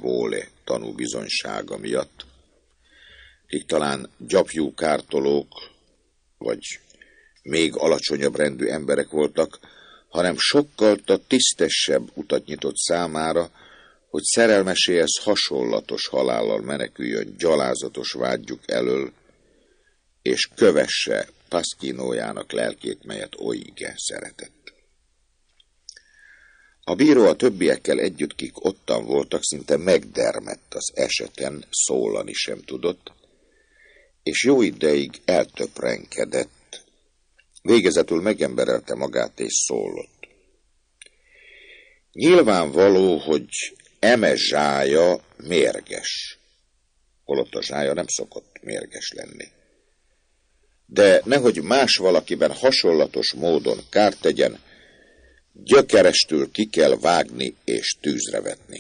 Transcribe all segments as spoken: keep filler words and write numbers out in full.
Vóle tanúbizonysága miatt, kik talán gyapjú kártolók, vagy még alacsonyabb rendű emberek voltak, hanem sokkal tisztesebb utat nyitott számára, hogy szerelmeséhez hasonlatos halállal meneküljön gyalázatos vágyjuk elől, és kövesse Pasquinójának lelkét, melyet olyige szeretett. A bíró a többiekkel együtt, kik ottan voltak, szinte megdermedt az eseten, szólani sem tudott, és jó ideig eltöprenkedett, végezetül megemberelte magát és szólott. Nyilvánvaló, hogy eme zsája mérges, holott a zsája nem szokott mérges lenni. De nehogy más valakiben hasonlatos módon kárt tegyen, gyökerestül ki kell vágni és tűzre vetni.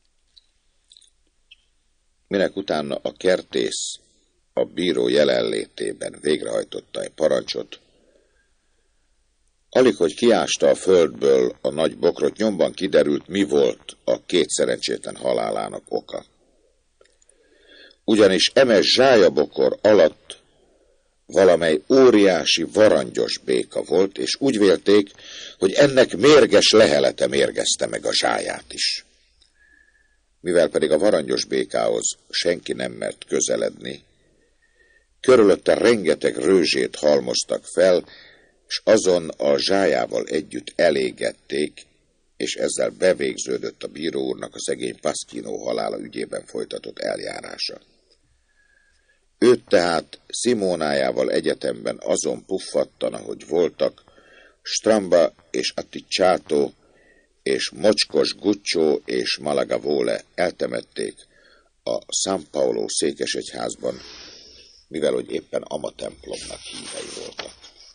Minek utána a kertész a bíró jelenlétében végrehajtotta egy parancsot, alig, hogy kiásta a földből a nagy bokrot, nyomban kiderült, mi volt a két szerencsétlen halálának oka. Ugyanis eme zsájabokor alatt valamely óriási varangyos béka volt, és úgy vélték, hogy ennek mérges lehelete mérgezte meg a zsáját is. Mivel pedig a varangyos békához senki nem mert közeledni, körülötte rengeteg rőzsét halmoztak fel, és azon a zsájával együtt elégették, és ezzel bevégződött a bíró úrnak a szegény Pasquino halála ügyében folytatott eljárása. Őt tehát Simónájával egyetemben azon puffattan, ahogy voltak, Stramba és Atticciato és Mocskos Guccio és Malaga Vóle eltemették a San Paolo székesegyházban, mivel hogy éppen ama templomnak hívei voltak.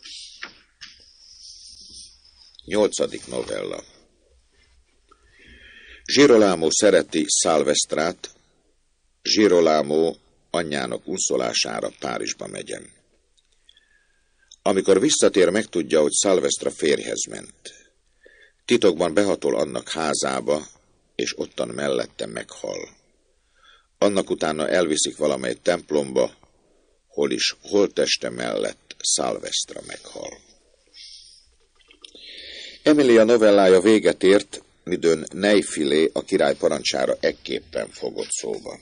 Nyolcadik novella. Girolamo szereti Salvestrát, Girolamo anyjának unszolására Párizsba megyen. Amikor visszatér, megtudja, hogy Salvestra férjhez ment. Titokban behatol annak házába, és ottan mellette meghal. Annak utána elviszik valamely templomba, hol is holtteste mellett Salvestra meghal. Emilia novellája véget ért, midőn Neifilé a király parancsára ekképpen fogott szóba.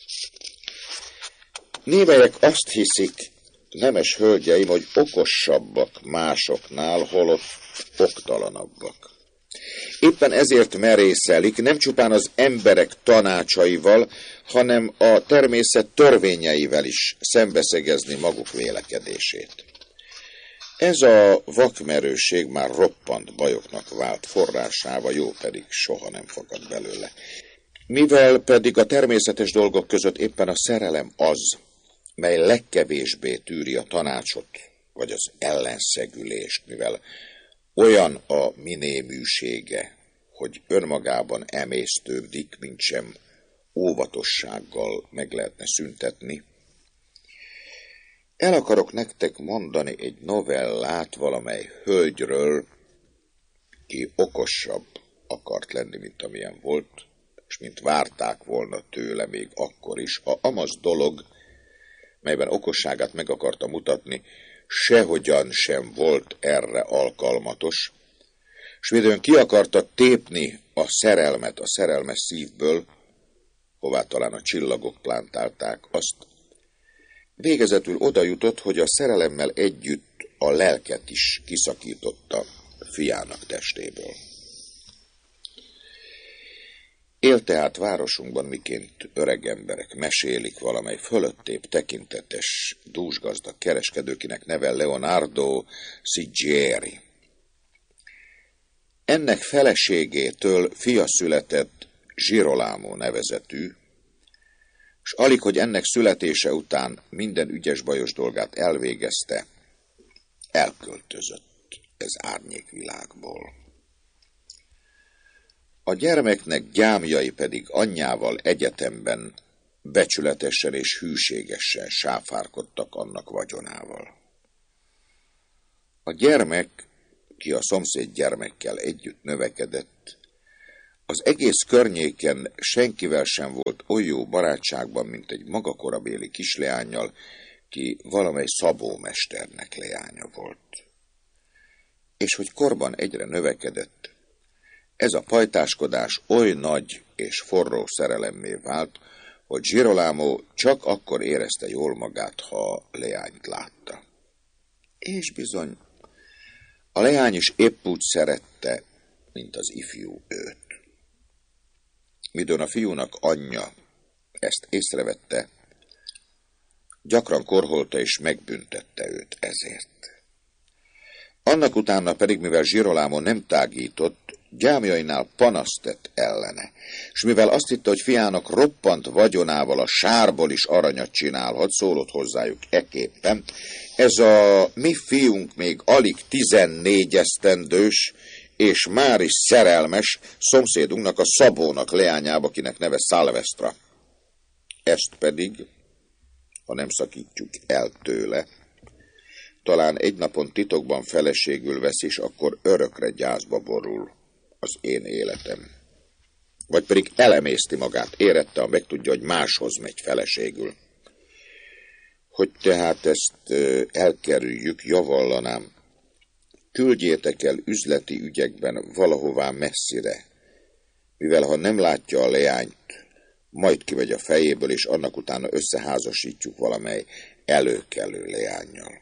Némelyek azt hiszik, nemes hölgyeim, hogy okosabbak másoknál, holott oktalanabbak. Éppen ezért merészelik nem csupán az emberek tanácsaival, hanem a természet törvényeivel is szembeszegezni maguk vélekedését. Ez a vakmerőség már roppant bajoknak vált forrásává, jó pedig soha nem fakad belőle. Mivel pedig a természetes dolgok között éppen a szerelem az, mely legkevésbé tűri a tanácsot, vagy az ellenszegülést, mivel olyan a minéműsége, hogy önmagában emésztődik, mint sem óvatossággal meg lehetne szüntetni. El akarok nektek mondani egy novellát valamely hölgyről, ki okosabb akart lenni, mint amilyen volt, és mint várták volna tőle még akkor is. A amaz dolog, melyben okosságát meg akarta mutatni, sehogyan sem volt erre alkalmatos, s midőn ki akarta tépni a szerelmet a szerelmes szívből, hová talán a csillagok plántálták azt, végezetül oda jutott, hogy a szerelemmel együtt a lelket is kiszakította fiának testéből. Él tehát városunkban, miként öreg emberek mesélik valamely fölöttébb tekintetes, dúsgazdag kereskedőkinek neve Leonardo Sigieri. Ennek feleségétől fia született Girolamo nevezetű, s alig, hogy ennek születése után minden ügyes-bajos dolgát elvégezte, elköltözött ez árnyékvilágból. A gyermeknek gyámjai pedig anyjával egyetemben becsületesen és hűségesen sáfárkodtak annak vagyonával. A gyermek, ki a szomszéd gyermekkel együtt növekedett, Az egész környéken senkivel sem volt olyan jó barátságban, mint egy maga korabéli kisleánnyal, ki valamely szabómesternek leánya volt. És hogy korban egyre növekedett, ez a pajtáskodás oly nagy és forró szerelemmé vált, hogy Girolamo csak akkor érezte jól magát, ha a leányt látta. És bizony, a leány is épp úgy szerette, mint az ifjú őt. Midőn a fiúnak anyja ezt észrevette, gyakran korholta és megbüntette őt ezért. Annak utána pedig, mivel Girolamo nem tágított, gyámjainál panaszt tett ellene, és mivel azt hitte, hogy fiának roppant vagyonával a sárból is aranyat csinálhat, szólott hozzájuk eképpen: ez a mi fiunk még alig tizennégy esztendős, és már is szerelmes szomszédunknak, a Szabónak leányába, akinek neve Szalvesztra. Ezt pedig, ha nem szakítjuk el tőle, talán egy napon titokban feleségül vesz, és akkor örökre gyászba borul az én életem. Vagy pedig elemészti magát, érette, ha megtudja, hogy máshoz megy feleségül. Hogy tehát ezt elkerüljük, javallanám, küldjétek el üzleti ügyekben valahová messzire, mivel ha nem látja a leányt, majd kivegy a fejéből, és annak utána összeházasítjuk valamely előkelő leánnyal.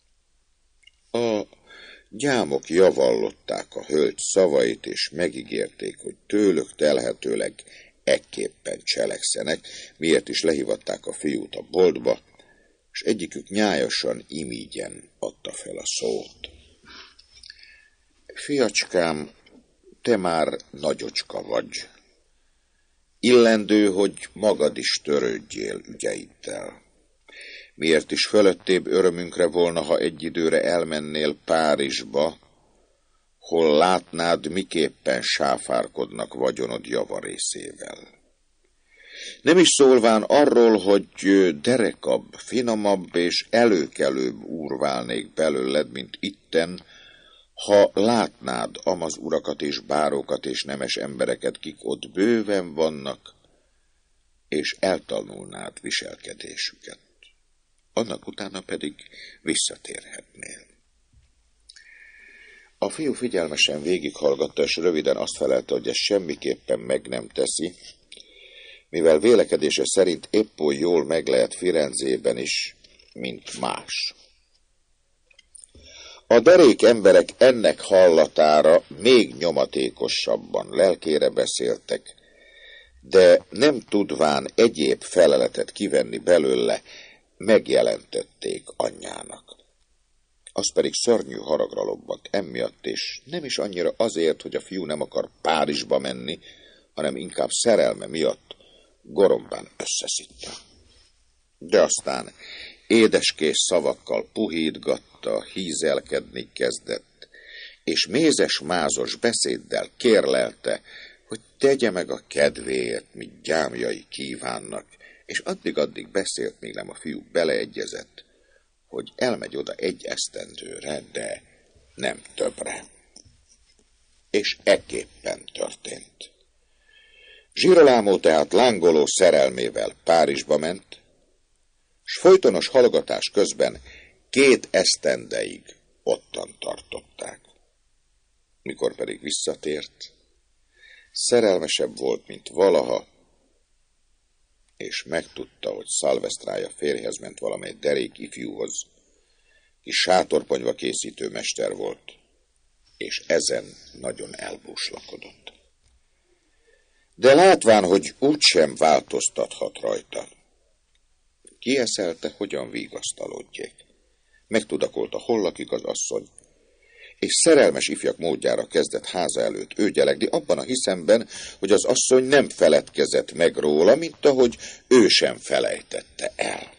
A gyámok javallották a hölgy szavait, és megígérték, hogy tőlük telhetőleg ekképpen cselekszenek, miért is lehívatták a fiút a boltba, és egyikük nyájasan imígyen adta fel a szót. Fiacskám, te már nagyocska vagy. Illendő, hogy magad is törődjél ügyeiddel. Miért is fölöttébb örömünkre volna, ha egy időre elmennél Párizsba, hol látnád, miképpen sáfárkodnak vagyonod javarészével. Nem is szólván arról, hogy derekabb, finomabb és előkelőbb úr válnék belőled, mint itten, ha látnád amaz urakat és bárokat és nemes embereket, kik ott bőven vannak, és eltanulnád viselkedésüket. Annak utána pedig visszatérhetnél. A fiú figyelmesen végighallgatta, és röviden azt felelte, hogy ezt semmiképpen meg nem teszi, mivel vélekedése szerint épp oly jól meg lehet Firenzében is, mint más. A derék emberek ennek hallatára még nyomatékosabban lelkére beszéltek, de nem tudván egyéb feleletet kivenni belőle, megjelentették anyjának. Az pedig szörnyű haragra lobbant emiatt, és nem is annyira azért, hogy a fiú nem akar Párizsba menni, hanem inkább szerelme miatt gorombán összeszitta. De aztán édeskés szavakkal puhítgatta, hízelkedni kezdett, és mézes-mázos beszéddel kérlelte, hogy tegye meg a kedvéért, mit gyámjai kívánnak, és addig-addig beszélt, még nem a fiú beleegyezett, hogy elmegy oda egy esztendőre, de nem többre. És ekképpen történt. Girolamo tehát lángoló szerelmével Párizsba ment, s folytonos hallgatás közben két esztendeig ottan tartották. Mikor pedig visszatért, szerelmesebb volt, mint valaha, és megtudta, hogy Szalvesztrája férjhez ment valamely derék ifjúhoz, ki sátorponyva készítő mester volt, és ezen nagyon elbúslakodott. De látván, hogy úgysem változtathat rajta, kieszelte, hogyan vigasztalódjék. Megtudakolta, hol lakik az asszony, és szerelmes ifjak módjára kezdett háza előtt őgyelegni, abban a hiszemben, hogy az asszony nem feledkezett meg róla, mint ahogy ő sem felejtette el.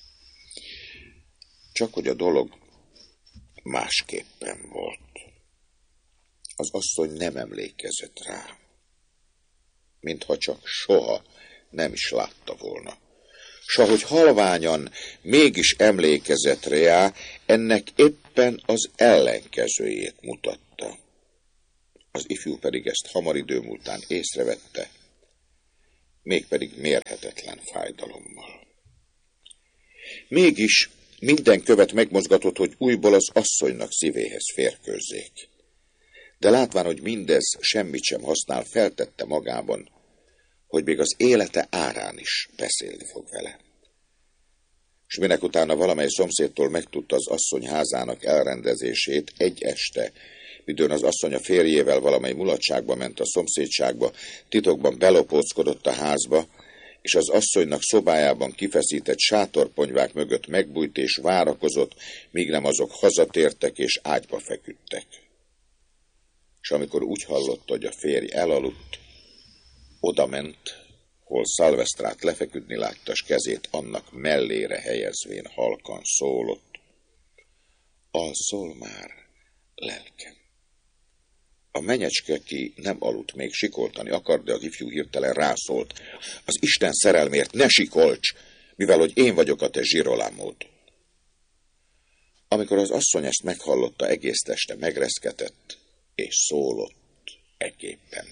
Csak hogy a dolog másképpen volt. Az asszony nem emlékezett rá, mintha csak soha nem is látta volna. S ahogy halványan mégis emlékezett rá, ennek éppen az ellenkezőjét mutatta. Az ifjú pedig ezt hamar idő múltán észrevette, mégpedig mérhetetlen fájdalommal. Mégis minden követ megmozgatott, hogy újból az asszonynak szívéhez férkőzzék. De látván, hogy mindez semmit sem használ, feltette magában, hogy még az élete árán is beszélni fog vele. S minek utána valamely szomszédtól megtudta az asszony házának elrendezését, egy este, midőn az asszony a férjével valamely mulatságba ment a szomszédságba, titokban belopóckodott a házba, és az asszonynak szobájában kifeszített sátorponyvák mögött megbújt és várakozott, míg nem azok hazatértek és ágyba feküdtek. És amikor úgy hallotta, hogy a férj elaludt, odament, hol Szalvesztrát lefeküdni látta, s kezét annak mellére helyezvén halkan szólott: alszol már, lelkem. A menyecske, ki nem aludt, még sikoltani akart, de az ifjú hirtelen rászólt: az Isten szerelmért ne sikolcs, mivel hogy én vagyok a te Zsirolámod. Amikor az asszony ezt meghallotta, egész teste megreszketett, és szólott ekképpen: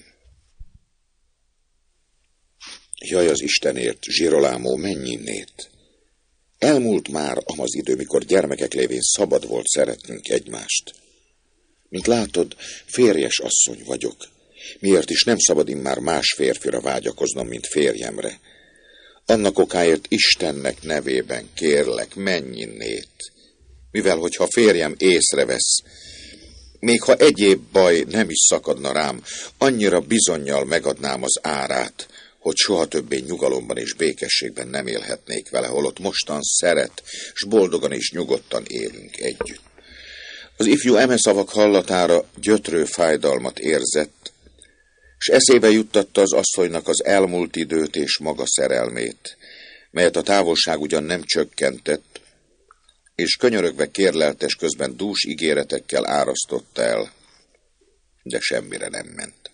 jaj, az Istenért, Zsirolámó, menj innét! Elmúlt már amaz idő, mikor gyermekek lévén szabad volt szeretnünk egymást. Mint látod, férjes asszony vagyok. Miért is nem szabad immár más férfira vágyakoznom, mint férjemre? Annak okáért Istennek nevében kérlek, menj innét. Mivel, hogyha férjem észrevesz, még ha egyéb baj nem is szakadna rám, annyira bizonnyal megadnám az árát, hogy soha többé nyugalomban és békességben nem élhetnék vele, holott mostan szeret, s boldogan és nyugodtan élünk együtt. Az ifjú eme szavak hallatára gyötrő fájdalmat érzett, s eszébe juttatta az asszonynak az elmúlt időt és maga szerelmét, melyet a távolság ugyan nem csökkentett, és könyörögve kérleltes közben dús ígéretekkel árasztotta el, de semmire nem ment.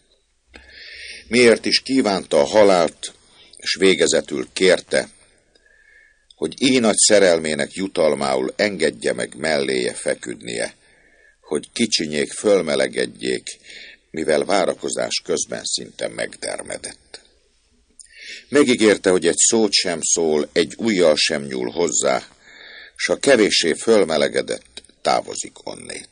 Miért is kívánta a halált, s végezetül kérte, hogy így nagy szerelmének jutalmául engedje meg melléje feküdnie, hogy kicsinyék fölmelegedjék, mivel várakozás közben szinte megdermedett. Megígérte, hogy egy szót sem szól, egy ujjal sem nyúl hozzá, s ha kevéssé fölmelegedett, távozik onnét.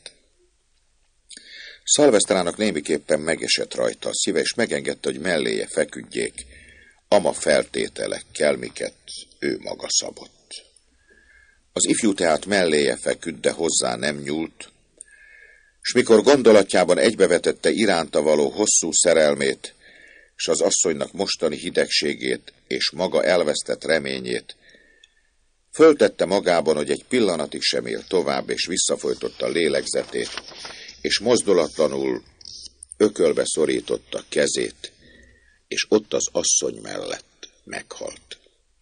Szalvesztrának némiképpen megesett rajta a szíve, és megengedte, hogy melléje feküdjék, ama feltételekkel, miket ő maga szabott. Az ifjú tehát melléje feküdt, de hozzá nem nyúlt, s mikor gondolatjában egybevetette iránta való hosszú szerelmét, s az asszonynak mostani hidegségét és maga elvesztett reményét, föltette magában, hogy egy pillanatig sem él tovább, és visszafolytotta a lélegzetét, és mozdulatlanul ökölbe szorította kezét, és ott az asszony mellett meghalt.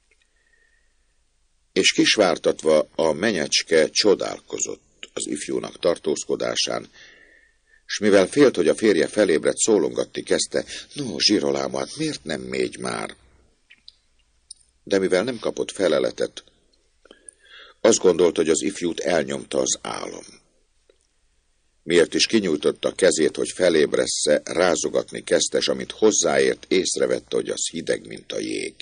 És kisvártatva a menyecske csodálkozott az ifjúnak tartózkodásán, s mivel félt, hogy a férje felébredt, szólongatni kezdte: no, Zsirolám, hát miért nem mégy már? De mivel nem kapott feleletet, azt gondolt, hogy az ifjút elnyomta az álom. Miért is kinyújtotta a kezét, hogy felébressze, rázogatni kezdte, s amint hozzáért, észrevette, hogy az hideg, mint a jég.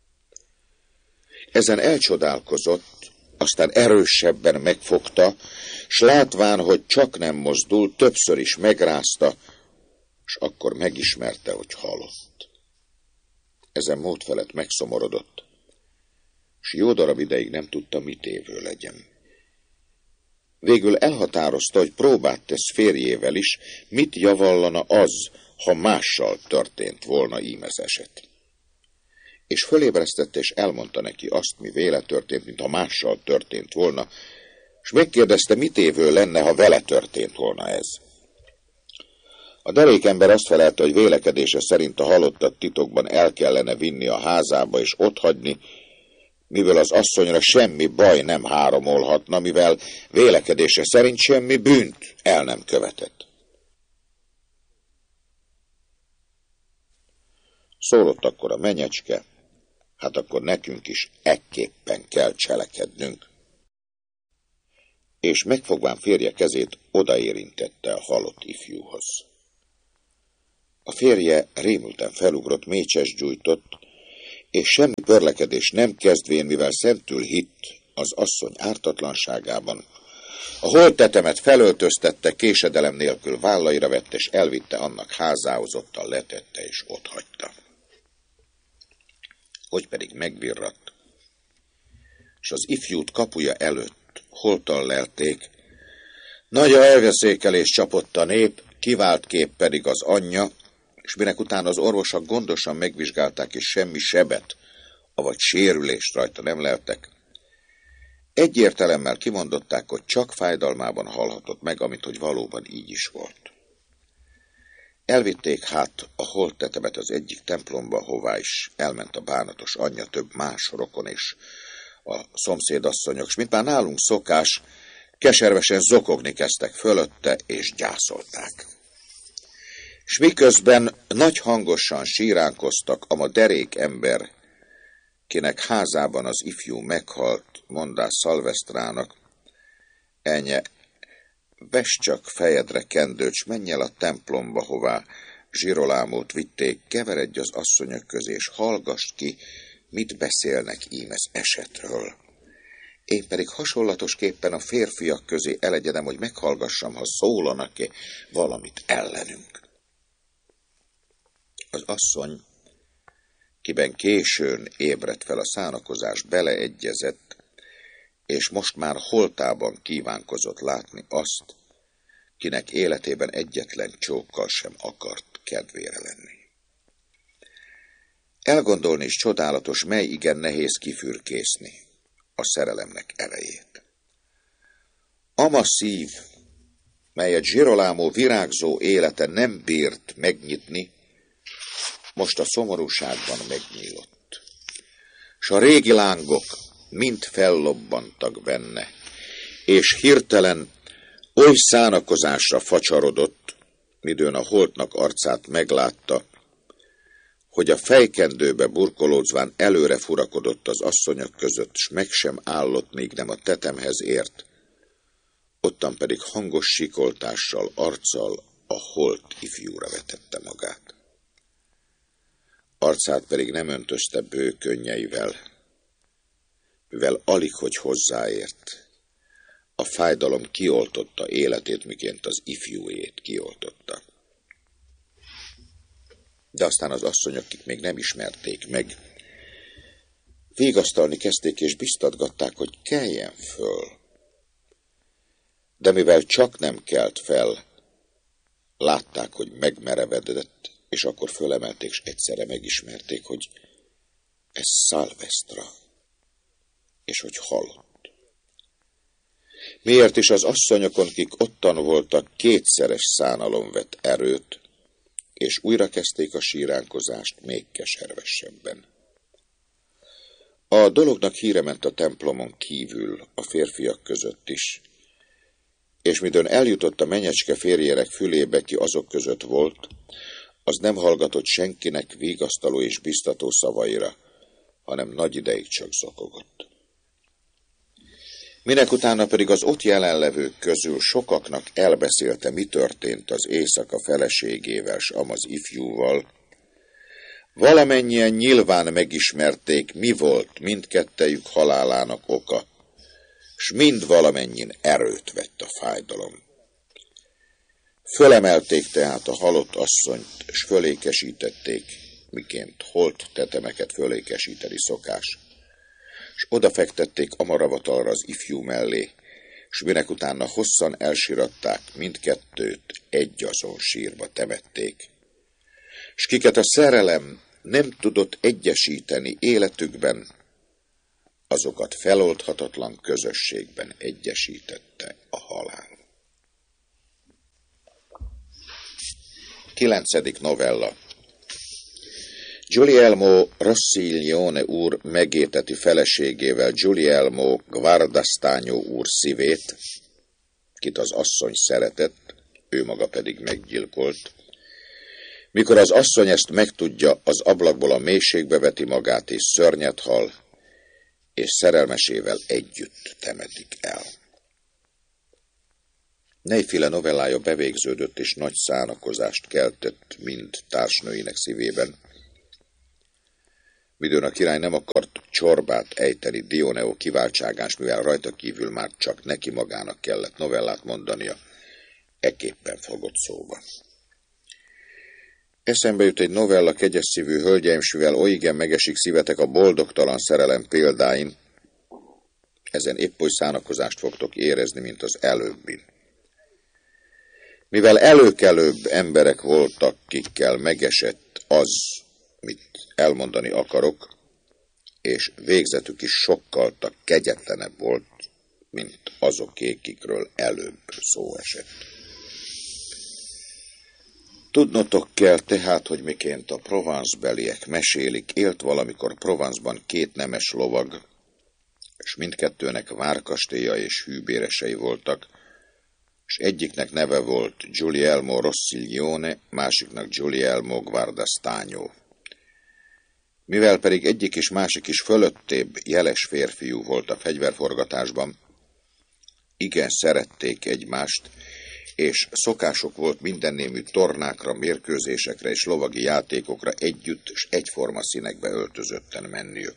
Ezen elcsodálkozott, aztán erősebben megfogta, s látván, hogy csak nem mozdul, többször is megrázta, s akkor megismerte, hogy halott. Ezen mód felett megszomorodott, s jó darab ideig nem tudta, mit évő legyen. Végül elhatározta, hogy próbát tesz férjével is, mit javallana az, ha mással történt volna ím ez eset. És fölébresztette, és elmondta neki azt, mi véle történt, mint ha mással történt volna, és megkérdezte, mit évő lenne, ha vele történt volna ez. A derékember azt felelte, hogy vélekedése szerint a halottat titokban el kellene vinni a házába és otthagyni, mivel az asszonyra semmi baj nem háromolhatna, mivel vélekedése szerint semmi bűnt el nem követett. Szólott akkor a menyecske: hát akkor nekünk is ekképpen kell cselekednünk. És megfogván férje kezét, odaérintette a halott ifjúhoz. A férje rémülten felugrott, mécses gyújtott, és semmi pörlekedés nem kezdvén, mivel szentül hitt az asszony ártatlanságában, a holttetemet felöltöztette, késedelem nélkül vállaira vett, és elvitte annak házához, ottan letette, és otthagyta. Hogy pedig megvirratt, és az ifjút kapuja előtt holttal lelték, nagy elveszékelés csapott a nép, kivált kép pedig az anyja, és minek utána az orvosok gondosan megvizsgálták, és semmi sebet, avagy sérülést rajta nem leltek, egyértelemmel kimondották, hogy csak fájdalmában halhatott meg, amit hogy valóban így is volt. Elvitték hát a holttetemet az egyik templomba, hová is elment a bánatos anyja, több más rokon és a szomszédasszonyok, s mint már nálunk szokás, keservesen zokogni kezdtek fölötte, és gyászolták. S miközben nagy hangosan síránkoztak, ama derék ember, kinek házában az ifjú meghalt, mondás Szalvesztrának, enye, vess csak fejedre kendőt, s menj el a templomba, hová Zsirolámót vitték, keveredj az asszonyok közé, és hallgass ki, mit beszélnek ím ez esetről. Én pedig hasonlatosképpen a férfiak közé elegyedem, hogy meghallgassam, ha szólanak-e valamit ellenünk. Az asszony, kiben későn ébredt fel a szánakozás, beleegyezett, és most már holtában kívánkozott látni azt, kinek életében egyetlen csókkal sem akart kedvére lenni. Elgondolni is csodálatos, mely igen nehéz kifürkészni a szerelemnek erejét. Ama szív, melyet Zsirolámó virágzó élete nem bírt megnyitni, most a szomorúságban megnyílott, s a régi lángok mind fellobbantak benne, és hirtelen oly szánakozásra facsarodott, midőn a holtnak arcát meglátta, hogy a fejkendőbe burkolódzván előre furakodott az asszonyok között, s meg sem állott, még nem a tetemhez ért, ottan pedig hangos sikoltással, arccal a holt ifjúra vetette magát. Arcát pedig nem öntözte bő könnyeivel, mivel alig hogy hozzáért. A fájdalom kioltotta életét, miként az ifjúét kioltotta. De aztán az asszonyok, akik még nem ismerték meg, vigasztalni kezdték és biztatgatták, hogy keljen föl. De mivel csak nem kelt fel, látták, hogy megmerevedett, és akkor fölemelték, és egyszerre megismerték, hogy ez Szalvesztra, és hogy halott. Miért is az asszonyokon, kik ottan voltak, kétszeres szánalom vett erőt, és újra kezdték a síránkozást még keservesebben. A dolognak híre ment a templomon kívül, a férfiak között is, és midőn eljutott a menyecske férjének fülébe, ki azok között volt, az nem hallgatott senkinek vigasztaló és biztató szavaira, hanem nagy ideig csak zokogott. Minek utána pedig az ott jelenlevők közül sokaknak elbeszélte, mi történt az éjszaka feleségével, s amaz ifjúval, valamennyien nyilván megismerték, mi volt mindkettejük halálának oka, s mind valamennyin erőt vett a fájdalom. Fölemelték tehát a halott asszonyt, s fölékesítették, miként holt tetemeket fölékesíteni szokás, s odafektették amaravatalra az ifjú mellé, s minek utána hosszan elsiratták, mindkettőt egyazon sírba temették. S kiket a szerelem nem tudott egyesíteni életükben, azokat feloldhatatlan közösségben egyesítette a halál. Kilencedik novella. Guglielmo Rossiglione úr megéteti feleségével Guglielmo Guardastagno úr szívét, kit az asszony szeretett, ő maga pedig meggyilkolt. Mikor az asszony ezt megtudja, az ablakból a mélységbe veti magát, és szörnyet hal, és szerelmesével együtt temetik el. Neyféle novellája bevégződött és nagy szánakozást keltett mind társnőinek szívében. Midőn a király nem akart csorbát ejteni Dioneo kiváltságás, mivel rajta kívül már csak neki magának kellett novellát mondania, ekképpen fogott szóba. Eszembe jut egy novella, kegyes szívű hölgyeim, s mivel oly igen megesik szívetek a boldogtalan szerelem példáin, ezen épp oly szánakozást fogtok érezni, mint az előbbin. Mivel előkelőbb emberek voltak, kikkel megesett az, mit elmondani akarok, és végzetük is sokkal kegyetlenebb volt, mint azoké, kikről előbb szó esett. Tudnotok kell tehát, hogy miként a Provence-beliek mesélik, élt valamikor Provence-ban két nemes lovag, és mindkettőnek várkastélya és hűbéresei voltak, és egyiknek neve volt Guglielmo Rossiglione, másiknak Guglielmo Guardastagno. Mivel pedig egyik és másik is fölöttébb jeles férfiú volt a fegyverforgatásban, igen szerették egymást, és szokások volt mindennémű tornákra, mérkőzésekre és lovagi játékokra együtt és egyforma színekbe öltözötten menniük.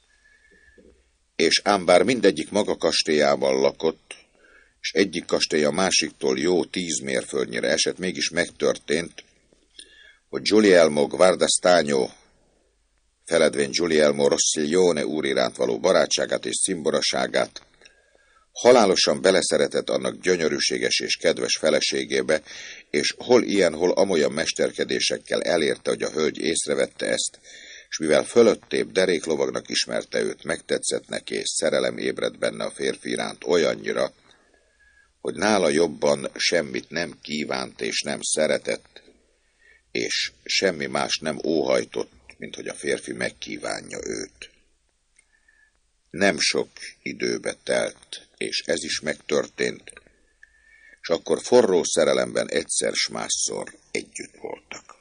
És ám bár mindegyik maga kastélyában lakott, és egyik kastély a másiktól jó tíz mérföldnyire esett, mégis megtörtént, hogy Guglielmo Guardastagno, feledvén Guglielmo Rossiglione úr iránt való barátságát és cimboraságát, halálosan beleszeretett annak gyönyörűséges és kedves feleségébe, és hol ilyen, hol amolyan mesterkedésekkel elérte, hogy a hölgy észrevette ezt, és mivel fölöttébb deréklovagnak ismerte őt, megtetszett neki, és szerelem ébredt benne a férfi iránt olyannyira, hogy nála jobban semmit nem kívánt és nem szeretett, és semmi más nem óhajtott, mint hogy a férfi megkívánja őt. Nem sok időbe telt, és ez is megtörtént, és akkor forró szerelemben egyszer s másszor együtt voltak.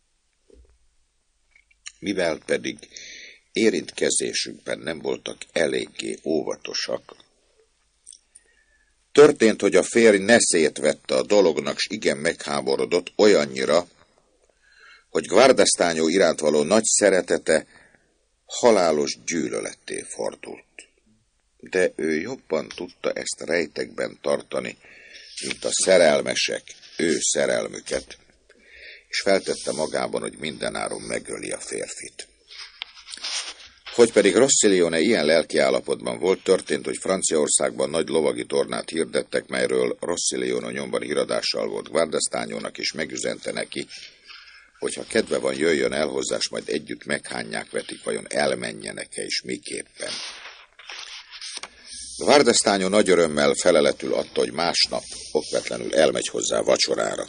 Mivel pedig érintkezésükben nem voltak eléggé óvatosak, történt, hogy a férj neszét vette a dolognak, s igen megháborodott olyannyira, hogy Guardastagno iránt való nagy szeretete halálos gyűlöletté fordult. De ő jobban tudta ezt rejtekben tartani, mint a szerelmesek ő szerelmüket, és feltette magában, hogy mindenáron megöli a férfit. Hogy pedig Rossiglione ilyen lelkiállapotban volt, történt, hogy Franciaországban nagy lovagi tornát hirdettek, melyről Rossiglione nyomban híradással volt Guardastagnónak, és megüzente neki, hogyha kedve van, jöjjön el hozzá, s majd együtt meghányják vetik, vajon elmenjenek-e, és miképpen. Guardastagno nagy örömmel feleletül adta, hogy másnap okvetlenül elmegy hozzá vacsorára.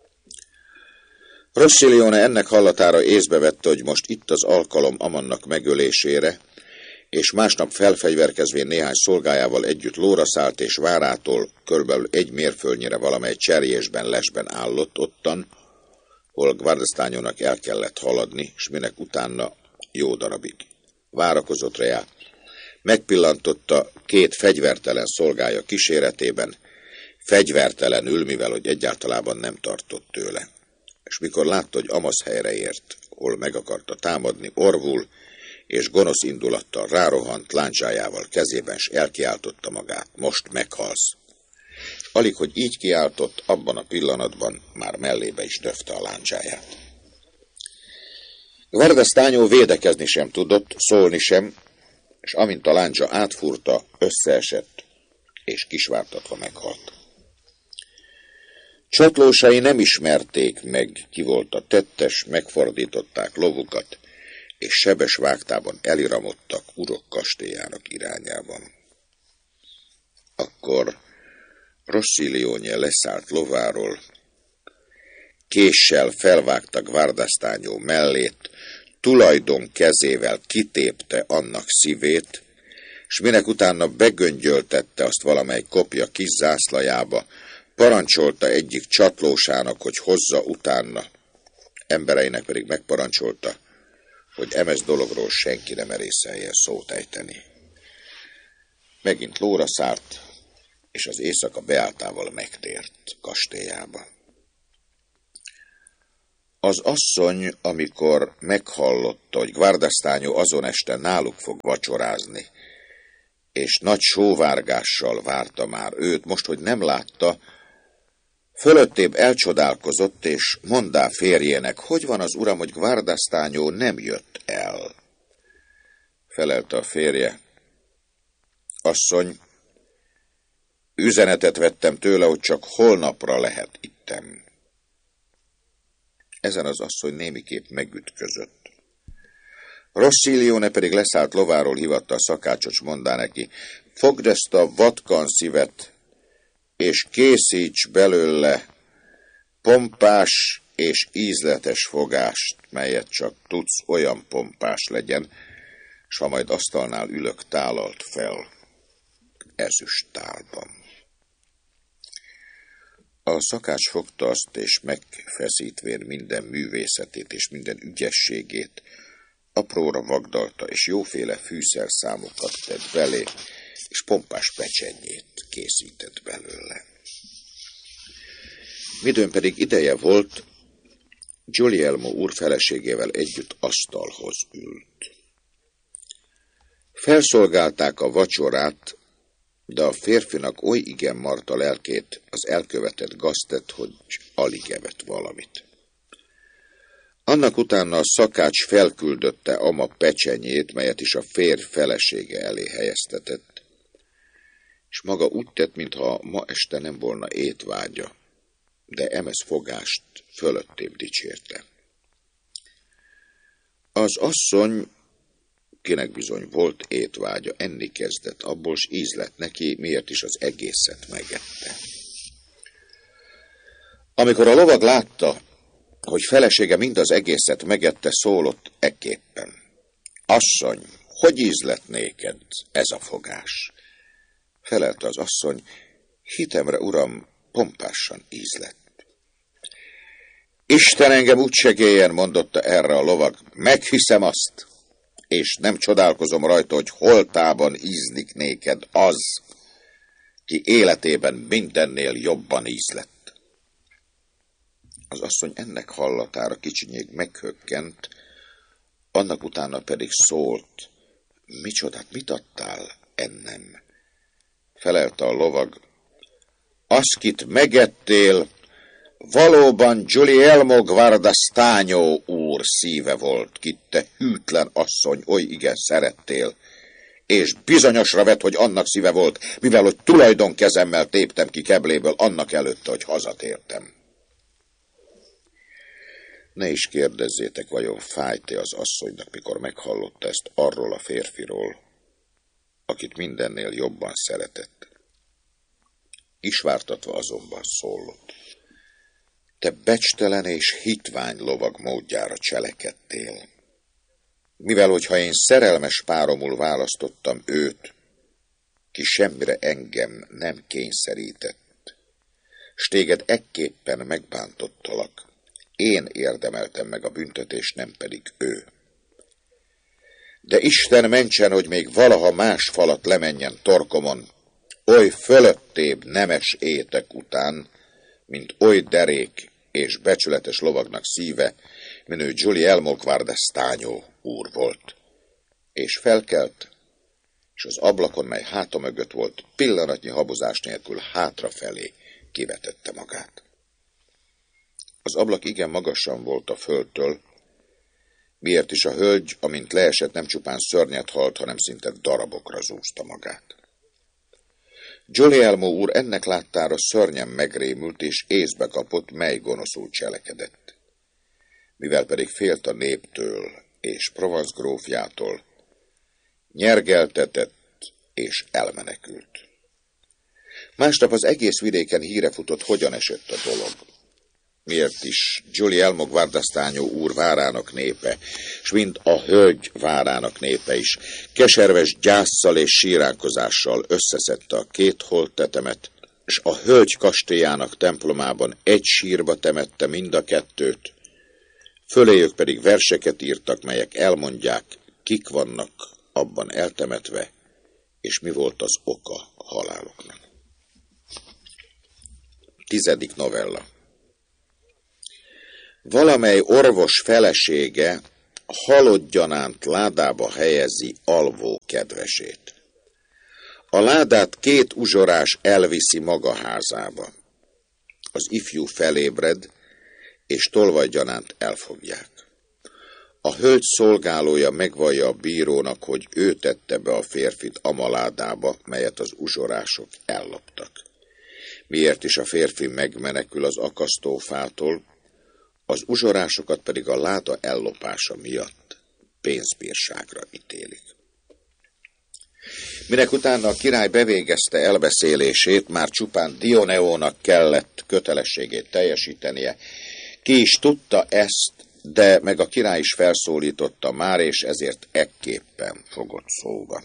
Rossiglione ennek hallatára észbe vette, hogy most itt az alkalom Amannak megölésére, és másnap felfegyverkezvén néhány szolgájával együtt lóra szállt, és várától körülbelül egy mérföldnyire valamely cserjésben lesben állott ottan, hol Guardastagnónak el kellett haladni, s minek utána jó darabig várakozott rá, megpillantotta két fegyvertelen szolgája kíséretében, fegyvertelenül, mivel hogy egyáltalában nem tartott tőle. És mikor látta, hogy amasz helyre ért, hol meg akarta támadni, orvul, és gonosz indulattal rárohant láncsájával kezében, s elkiáltotta magát, most meghalsz. És alig, hogy így kiáltott, abban a pillanatban már mellébe is döfte a láncsáját. Guardastagno védekezni sem tudott, szólni sem, és amint a láncsa átfúrta, összeesett, és kisvártatva meghalt. Csatlósai nem ismerték meg, ki volt a tettes, megfordították lovukat, és sebes vágtában eliramodtak urok kastélyának irányában. Akkor Rossiglione leszállt lováról, késsel felvágta Guardastagno mellét, tulajdon kezével kitépte annak szívét, s minek utána begöngyöltette azt valamely kopja kis zászlajába, parancsolta egyik csatlósának, hogy hozza utána, embereinek pedig megparancsolta, hogy emez dologról senki nem merészeljen szót ejteni. Megint lóra szállt, és az éjszaka beáltával megtért kastélyába. Az asszony, amikor meghallotta, hogy Guardastano azon este náluk fog vacsorázni, és nagy sóvárgással várta már őt, most, hogy nem látta, fölöttébb elcsodálkozott, és mondá férjének, hogy van az uram, hogy Guardastano nem jött el. Felelte a férje, asszony, üzenetet vettem tőle, hogy csak holnapra lehet itten. Ezen az asszony némiképp megütközött. Rossilione pedig leszállt lováról, hivatta a szakácsot, s mondá neki, fogd ezt a vatkan szívet, és készíts belőle pompás és ízletes fogást, melyet csak tudsz, olyan pompás legyen, s ha majd asztalnál ülök, tálalt fel ezüst tálban. A szakács fogta azt, és megfeszítvén minden művészetét és minden ügyességét, apróra vagdalta, és jóféle fűszerszámokat tett belé, és pompás pecsenyét készített belőle. Midőn pedig ideje volt, Guglielmo úr feleségével együtt asztalhoz ült. Felszolgálták a vacsorát, de a férfinak oly igen marta lelkét az elkövetett gaztett, hogy alig evett valamit. Annak utána a szakács felküldötte ama pecsenyét, melyet is a férj felesége elé helyeztetett, és maga úgy tett, mintha ma este nem volna étvágya, de emez fogást fölöttébb dicsérte. Az asszony, kinek bizony volt étvágya, enni kezdett abból, s íz lett neki, miért is az egészet megette. Amikor a lovag látta, hogy felesége mind az egészet megette, szólott ekképpen. Asszony, hogy íz lett néked ez a fogás? Felelte az asszony, hitemre, uram, pompásan íz lett. Isten engem úgy segélyen, mondotta erre a lovag, meghiszem azt, és nem csodálkozom rajta, hogy holtában ízlik néked az, ki életében mindennél jobban íz lett. Az asszony ennek hallatára kicsinyég meghökkent, annak utána pedig szólt, micsodát, mit adtál ennem? Felelte a lovag, azt, kit megettél, valóban Guglielmo Guardastano úr szíve volt, kit te hűtlen asszony oly igen szerettél, és bizonyosra vett, hogy annak szíve volt, mivel hogy tulajdonkezemmel téptem ki kebléből annak előtte, hogy hazatértem. Ne is kérdezzétek, vajon fájt-e az asszonynak, mikor meghallotta ezt arról a férfiról, akit mindennél jobban szeretett. Isvártatva azonban szólott. Te becstelen és hitvány lovag módjára cselekedtél. Mivel, hogyha én szerelmes páromul választottam őt, ki semmire engem nem kényszerített, s téged ekképpen megbántottalak, én érdemeltem meg a büntetést, nem pedig ő. De Isten mentsen, hogy még valaha más falat lemenjen torkomon, oly fölöttébb nemes étek után, mint oly derék és becsületes lovagnak szíve, menő Guglielmo Guardastano úr volt. És felkelt, és az ablakon, mely háta mögött volt, pillanatnyi habozás nélkül hátrafelé kivetette magát. Az ablak igen magasan volt a földtől, miért is a hölgy, amint leesett, nem csupán szörnyet halt, hanem szinte darabokra zúzta magát. Guglielmo úr ennek láttára szörnyen megrémült, és észbe kapott, mely gonoszul cselekedett. Mivel pedig félt a néptől és Provence grófjától, nyergeltetett és elmenekült. Másnap az egész vidéken híre futott, hogyan esett a dolog. Miért is Guglielmo Guardastano úr várának népe, s mind a hölgy várának népe is, keserves gyásszal és síránkozással összeszedte a két holttetemet, s a hölgy kastélyának templomában egy sírba temette mind a kettőt, föléjük pedig verseket írtak, melyek elmondják, kik vannak abban eltemetve, és mi volt az oka a haláloknak. Tizedik novella. Valamely orvos felesége halott gyanánt ládába helyezi alvó kedvesét. A ládát két uzsorás elviszi maga házába. Az ifjú felébred, és tolvajgyanánt elfogják. A hölgy szolgálója megvallja a bírónak, hogy ő tette be a férfit amaládába, melyet az uzsorások elloptak. Miért is a férfi megmenekül az akasztófától, az uzsorásokat pedig a láda ellopása miatt pénzbírságra ítélik. Minek utána a király bevégezte elbeszélését, már csupán Dioneónak kellett kötelességét teljesítenie. Ki is tudta ezt, de meg a király is felszólította már, és ezért ekképpen fogott szóba.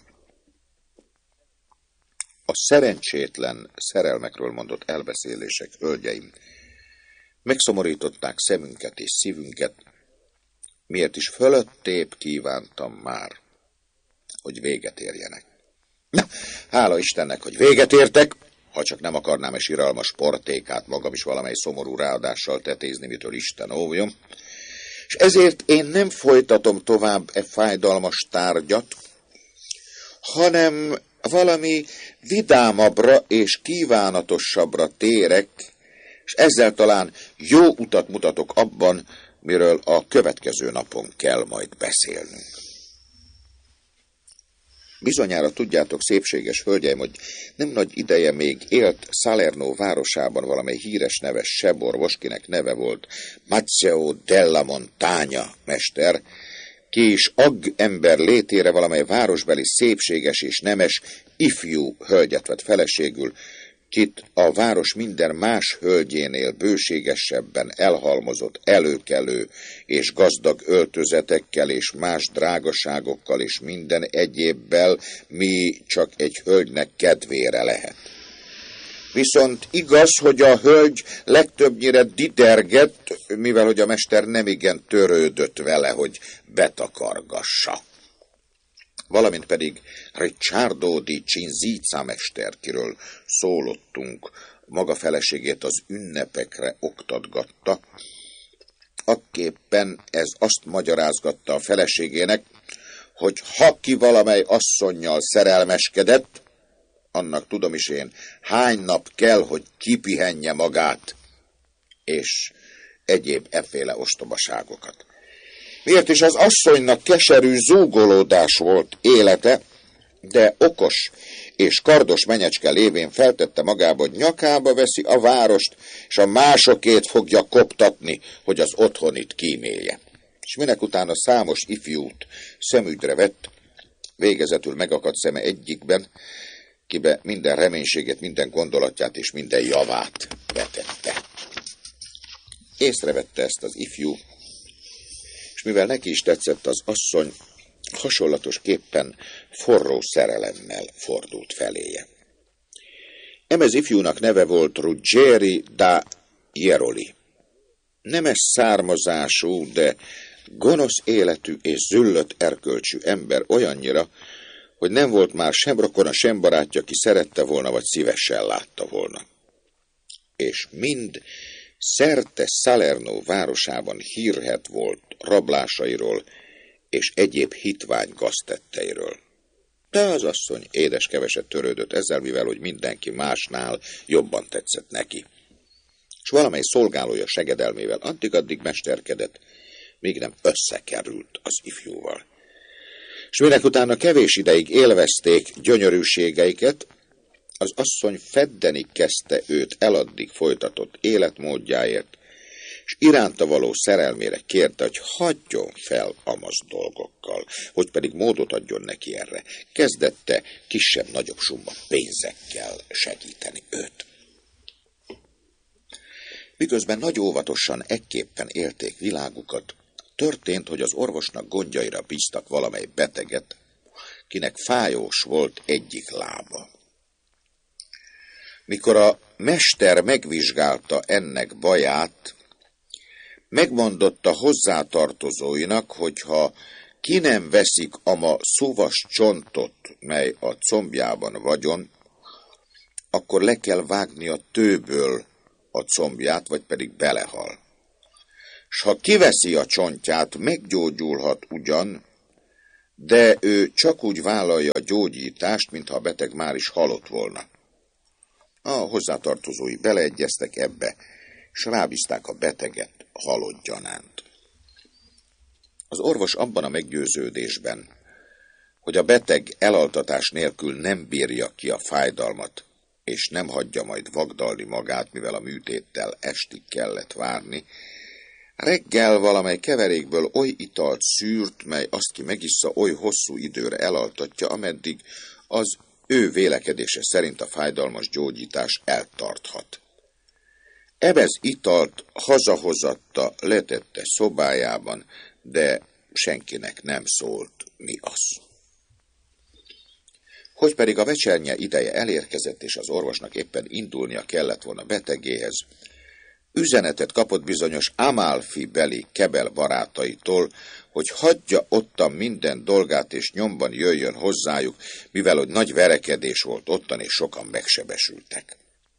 A szerencsétlen szerelmekről mondott elbeszélések, hölgyeim, megszomorították szemünket és szívünket, miért is fölöttébb kívántam már, hogy véget érjenek. Na, hála Istennek, hogy véget értek, ha csak nem akarnám egy siralmas portékát magam is valamely szomorú ráadással tetézni, mitől Isten óvjon, és ezért én nem folytatom tovább e fájdalmas tárgyat, hanem valami vidámabbra és kívánatosabbra térek, és ezzel talán jó utat mutatok abban, miről a következő napon kell majd beszélnünk. Bizonyára tudjátok, szépséges hölgyeim, hogy nem nagy ideje még élt Salerno városában valamely híres neves seborvos, kinek neve volt Mazzeo della Montagna mester, ki is agg ember létére valamely városbeli szépséges és nemes ifjú hölgyet vett feleségül, kit a város minden más hölgyénél bőségesebben elhalmozott előkelő és gazdag öltözetekkel és más drágaságokkal és minden egyébbel, mi csak egy hölgynek kedvére lehet. Viszont igaz, hogy a hölgy legtöbbnyire didergett, mivel hogy a mester nemigen törődött vele, hogy betakargassa. Valamint pedig Ricciardo di Cinzizza mester, kiről szólottunk, maga feleségét az ünnepekre oktatgatta. Akképpen ez azt magyarázgatta a feleségének, hogy ha ki valamely asszonnyal szerelmeskedett, annak tudom is én, hány nap kell, hogy kipihenje magát, és egyéb efféle ostobaságokat. Miért is az asszonynak keserű zúgolódás volt élete, de okos és kardos menyecske lévén feltette magába, hogy nyakába veszi a várost, és a másokét fogja koptatni, hogy az otthonit kímélje. És minek utána számos ifjút szemügyre vett, végezetül megakadt szeme egyikben, kibe minden reménységét, minden gondolatját és minden javát vetette. Észrevette ezt az ifjú, és mivel neki is tetszett az asszony, hasonlatosképpen forró szerelemmel fordult feléje. Emez ifjúnak neve volt Ruggeri da Jeroli. Nemes származású, de gonosz életű és züllött erkölcsű ember olyannyira, hogy nem volt már sem rokona, sem barátja, ki szerette volna, vagy szívesen látta volna. És mind szerte Salerno városában hírhedt volt rablásairól és egyéb hitvány gaztetteiről. De az asszony édes keveset törődött ezzel, mivel hogy mindenki másnál jobban tetszett neki. És valamely szolgálója segedelmével addig-addig mesterkedett, míg nem összekerült az ifjúval. És minek utána kevés ideig élvezték gyönyörűségeiket, az asszony feddeni kezdte őt eladdig folytatott életmódjáért, és iránta való szerelmére kérte, hogy hagyjon fel amaz dolgokkal, hogy pedig módot adjon neki erre. Kezdette kisebb-nagyobb summa pénzekkel segíteni őt. Miközben nagy óvatosan ekképpen élték világukat, történt, hogy az orvosnak gondjaira bíztak valamely beteget, kinek fájós volt egyik lába. Mikor a mester megvizsgálta ennek baját, megmondotta hozzátartozóinak, hogyha ki nem veszik ama szuvas csontot, mely a combjában vagyon, akkor le kell vágni a tőből a combját, vagy pedig belehal. S ha kiveszi a csontját, meggyógyulhat ugyan, de ő csak úgy vállalja a gyógyítást, mintha a beteg már is halott volna. A hozzátartozói beleegyeztek ebbe, s rábízták a beteget halott gyanánt. Az orvos abban a meggyőződésben, hogy a beteg elaltatás nélkül nem bírja ki a fájdalmat, és nem hagyja majd vagdalni magát, mivel a műtéttel estig kellett várni, reggel valamely keverékből oly italt szűrt, mely azt ki megissza, oly hosszú időre elaltatja, ameddig az ő vélekedése szerint a fájdalmas gyógyítás eltarthat. Ebez italt hazahozatta, letette szobájában, de senkinek nem szólt, mi az. Hogy pedig a vecsernye ideje elérkezett, és az orvosnak éppen indulnia kellett volna betegéhez, üzenetet kapott bizonyos Amalfi beli Kebel barátaitól, hogy hagyja ottan minden dolgát, és nyomban jöjjön hozzájuk, mivel hogy nagy verekedés volt ottan, és sokan megsebesültek.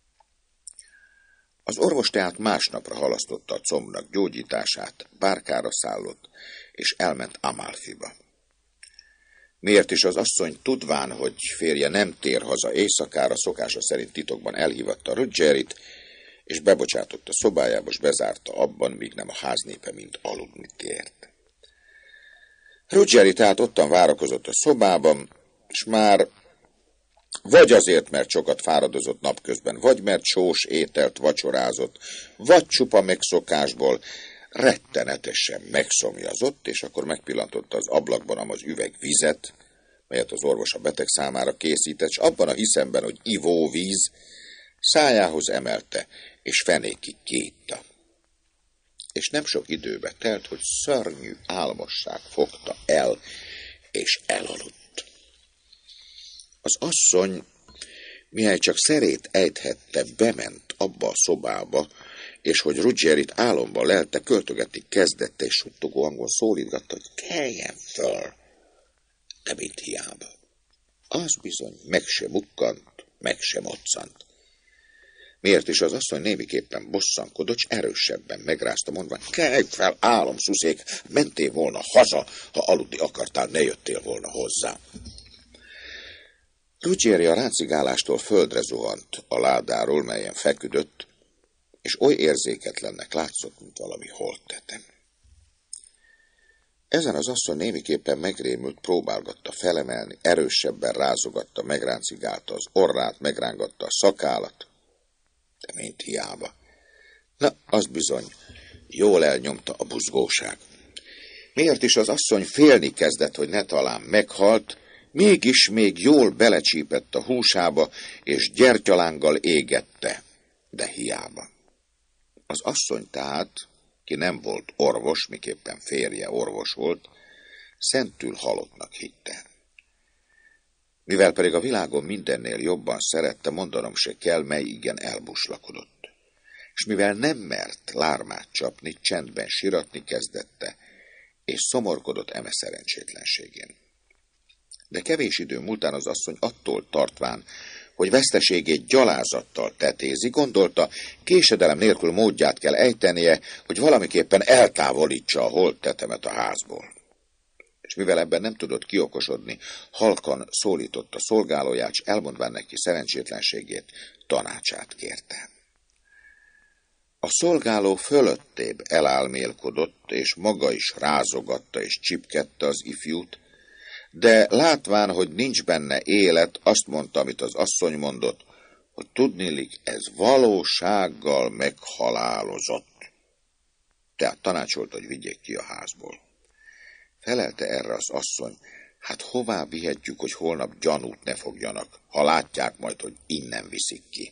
Az orvos tehát másnapra halasztotta a combnak gyógyítását, bárkára szállott, és elment Amalfiba. Miért is az asszony tudván, hogy férje nem tér haza éjszakára, szokása szerint titokban elhívatta Roggerit, és bebocsátott a szobájába, és bezárta abban, míg nem a háznépe mind aludni tért. Ruggeri tehát ottan várakozott a szobában, és már vagy azért, mert sokat fáradozott napközben, vagy mert sós ételt vacsorázott, vagy csupa megszokásból rettenetesen megszomjazott, és akkor megpillantotta az ablakban az üveg vizet, melyet az orvos a beteg számára készített, és abban a hiszemben, hogy ivóvíz, szájához emelte, és fenékig kiitta. És nem sok időbe telt, hogy szörnyű álmosság fogta el, és elaludt. Az asszony, mihely csak szerét ejthette, bement abba a szobába, és hogy Ruggerit álomba lelte, költögetni kezdette, és suttogó hangon szólítgatta, hogy keljen föl, de mint hiába. Az bizony meg sem mukkant, meg sem moccant. Miért is az asszony némiképpen bosszankodott, s erősebben megrázta, mondva, kelj fel, álomszuszék, mentél volna haza, ha aludni akartál, ne jöttél volna hozzá. Ruggeri a rácigálástól földre zuhant a ládáról, melyen feküdött, és oly érzéketlennek látszott, mint valami holttetem. Ezen az asszony némiképpen megrémült, próbálgatta felemelni, erősebben rázogatta, megráncigálta az orrát, megrángatta a szakállat, de mint hiába. Na, az bizony, jól elnyomta a buzgóság. Miért is az asszony félni kezdett, hogy ne talán meghalt, mégis még jól belecsípett a húsába, és gyertyalánggal égette, de hiába. Az asszony tehát, ki nem volt orvos, miképpen férje orvos volt, szentül halottnak hitte. Mivel pedig a világon mindennél jobban szerette, mondanom se kell, mely igen elbuslakodott. És mivel nem mert lármát csapni, csendben siratni kezdette, és szomorkodott eme szerencsétlenségén. De kevés idő múltán az asszony attól tartván, hogy veszteségét gyalázattal tetézi, gondolta, késedelem nélkül módját kell ejtenie, hogy valamiképpen eltávolítsa a holttetemet a házból. És mivel ebben nem tudott kiokosodni, halkan szólította szolgálóját, s elmondván neki szerencsétlenségét, tanácsát kérte. A szolgáló fölöttébb elálmélkodott, és maga is rázogatta és csipkedte az ifjút, de látván, hogy nincs benne élet, azt mondta, amit az asszony mondott, hogy tudniillik, ez valósággal meghalálozott. Tehát tanácsolt, hogy vigyék ki a házból. Felelte erre az asszony, hát hová vihetjük, hogy holnap gyanút ne fogjanak, ha látják majd, hogy innen viszik ki.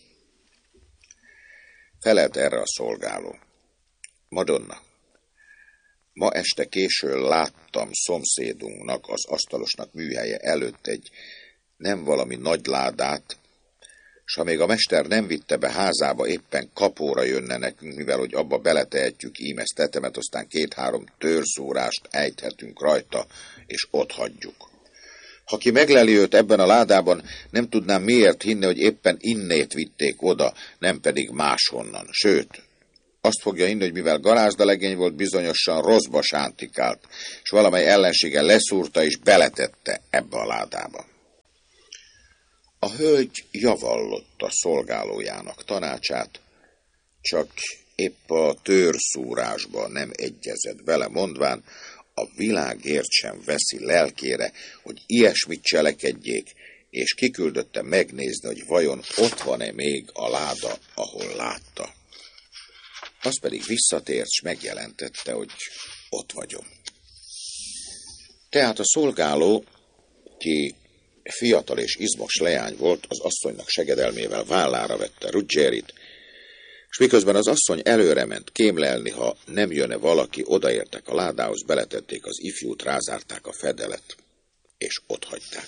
Felelte erre a szolgáló, Madonna, ma este későn láttam szomszédunknak, az asztalosnak műhelye előtt egy nem valami nagy ládát, s ha még a mester nem vitte be házába, éppen kapóra jönne nekünk, mivel hogy abba beletehetjük ímez tetemet, aztán két-három törzórást ejthetünk rajta, és ott hagyjuk. Ha ki megleli őt ebben a ládában, nem tudnám miért hinni, hogy éppen innét vitték oda, nem pedig máshonnan. Sőt, azt fogja hinni, hogy mivel garázdalegény volt, bizonyosan rosszba sántikált, és valamely ellensége leszúrta és beletette ebbe a ládába. A hölgy javallotta szolgálójának tanácsát, csak épp a tőrszúrásba nem egyezett bele, mondván, a világért sem veszi lelkére, hogy ilyesmit cselekedjék, és kiküldötte megnézni, hogy vajon ott van-e még a láda, ahol látta. Az pedig visszatért, s megjelentette, hogy ott vagyok. Tehát a szolgáló, ki fiatal és izmos leány volt, az asszonynak segedelmével vállára vette Ruggierit, és miközben az asszony előre ment kémlelni, ha nem jönne valaki, odaértek a ládához, beletették az ifjút, rázárták a fedelet, és otthagyták.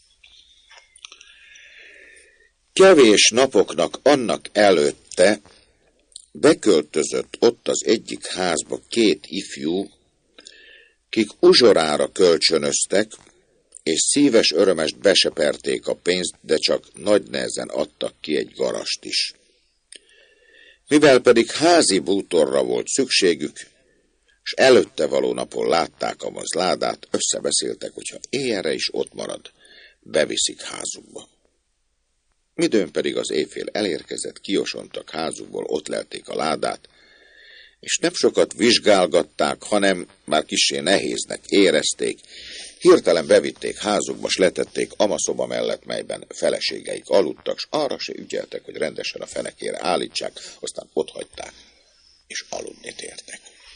Kevés napoknak annak előtte beköltözött ott az egyik házba két ifjú, kik uzsorára kölcsönöztek, és szíves örömest beseperték a pénzt, de csak nagy nehezen adtak ki egy garast is. Mivel pedig házi bútorra volt szükségük, és előtte való napon látták a mazládát, összebeszéltek, hogyha éjjelre is ott marad, beviszik házukba. Midőn pedig az éjfél elérkezett, kiosontak házukból, ott lelték a ládát, és nem sokat vizsgálgatták, hanem már kissé nehéznek érezték, hirtelen bevitték házukba, s letették amaszoba mellett, melyben feleségeik aludtak, s arra se ügyeltek, hogy rendesen a fenekére állítsák, aztán otthagyták, és aludni tértek.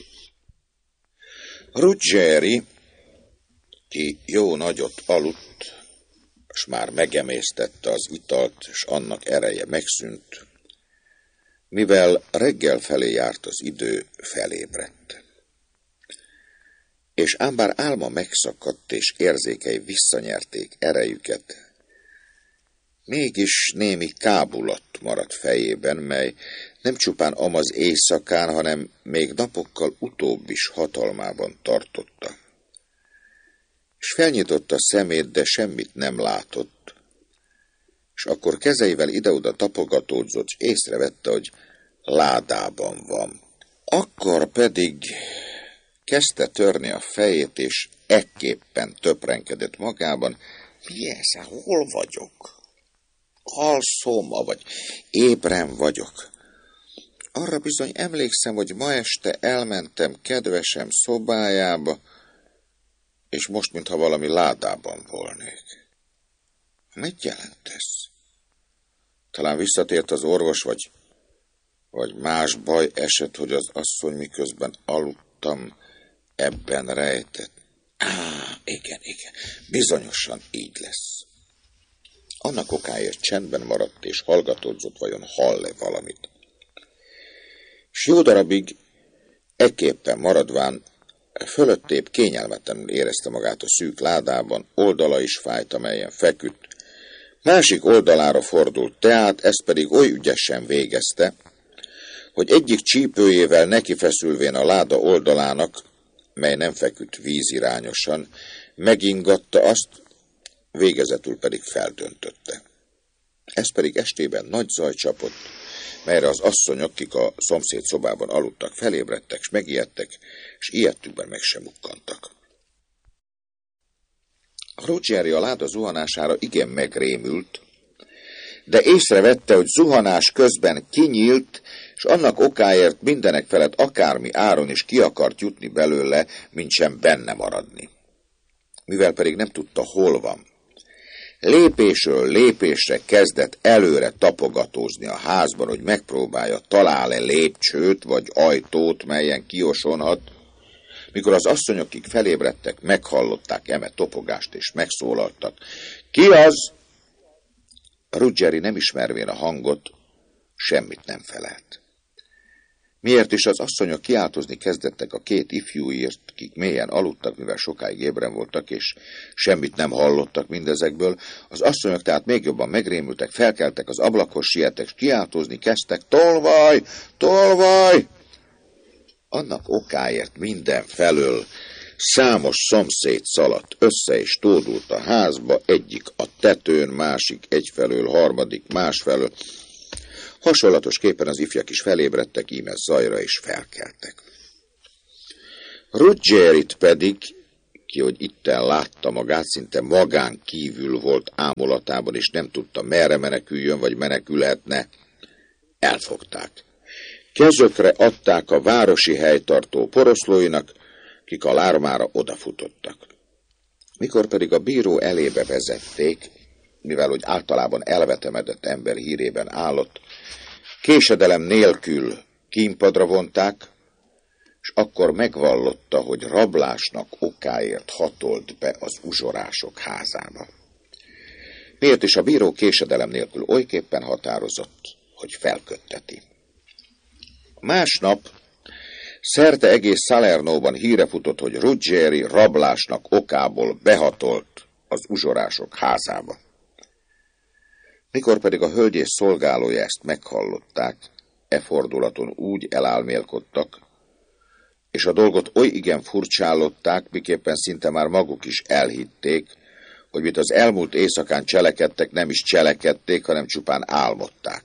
Ruggieri, ki jó nagyot aludt, s már megemésztette az italt, s annak ereje megszűnt, mivel reggel felé járt az idő, felébredt. És ám bár álma megszakadt, és érzékei visszanyerték erejüket, mégis némi kábulat maradt fejében, mely nem csupán amaz éjszakán, hanem még napokkal utóbb is hatalmában tartotta. És felnyitotta szemét, de semmit nem látott, és akkor kezeivel ide-oda tapogatódzott, és észrevette, hogy ládában van. Akkor pedig kezdte törni a fejét, és ekképpen töprenkedett magában, mi ez, hol vagyok? Alszom, vagy ébren vagyok. Arra bizony emlékszem, hogy ma este elmentem kedvesem szobájába, és most, mintha valami ládában volnék. Mit jelent ez? Talán visszatért az orvos, vagy, vagy más baj esett, hogy az asszony miközben aludtam, ebben rejtett. Á, igen, igen, bizonyosan így lesz. Annak okáért csendben maradt, és hallgatódzott, vajon hall-e valamit. S jó darabig ekképpen maradván fölöttébb kényelmetlenül érezte magát a szűk ládában, oldala is fájt, amelyen feküdt. Másik oldalára fordult teát, ezt pedig oly ügyesen végezte, hogy egyik csípőjével nekifeszülvén a láda oldalának, mely nem feküdt vízirányosan, megingatta azt, végezetül pedig feldöntötte. Ez pedig estében nagy zaj csapott, melyre az asszonyok, akik a szomszéd szobában aludtak, felébredtek, s megijedtek, s ijedtükben meg sem mukkantak. Ruggieri a láda zuhanására igen megrémült, de észrevette, hogy zuhanás közben kinyílt, és annak okáért mindenek felett akármi áron is ki akart jutni belőle, mint sem benne maradni. Mivel pedig nem tudta, hol van. Lépésről lépésre kezdett előre tapogatózni a házban, hogy megpróbálja, talál-e lépcsőt vagy ajtót, melyen kiosonhat. Mikor az asszonyok, akik felébredtek, meghallották eme topogást, és megszólaltak. Ki az? Ruggieri nem ismervén a hangot, semmit nem felelt. Miért is az asszonyok kiáltozni kezdettek a két ifjúért, kik mélyen aludtak, mivel sokáig ébren voltak, és semmit nem hallottak mindezekből, az asszonyok tehát még jobban megrémültek, felkeltek az ablakhoz, siettek, és kiáltozni kezdtek, tolvaj, tolvaj! Annak okáért minden felől Számos szomszéd szaladt össze és tódult a házba, egyik a tetőn, másik egyfelől, harmadik másfelől. Hasonlatosképpen az ifjak is felébredtek, íme zajra is felkeltek. Ruggierit pedig, ki, hogy itten látta magát, szinte magán kívül volt ámulatában, és nem tudta, merre meneküljön, vagy menekülhetne, elfogták. Kezökre adták a városi helytartó poroszlóinak, kik a lármára odafutottak. Mikor pedig a bíró elébe vezették, mivel hogy általában elvetemedett ember hírében állott, késedelem nélkül kínpadra vonták, és akkor megvallotta, hogy rablásnak okáért hatolt be az uzsorások házába. Miért is a bíró késedelem nélkül olyképpen határozott, hogy felkötteti. Másnap szerte egész Salernóban híre futott, hogy Ruggieri rablásnak okából behatolt az uzsorások házába. Mikor pedig a hölgyész szolgálója ezt meghallották, e fordulaton úgy elálmélkodtak, és a dolgot oly igen furcsálották, miképpen szinte már maguk is elhitték, hogy mit az elmúlt éjszakán cselekedtek, nem is cselekedték, hanem csupán álmodták.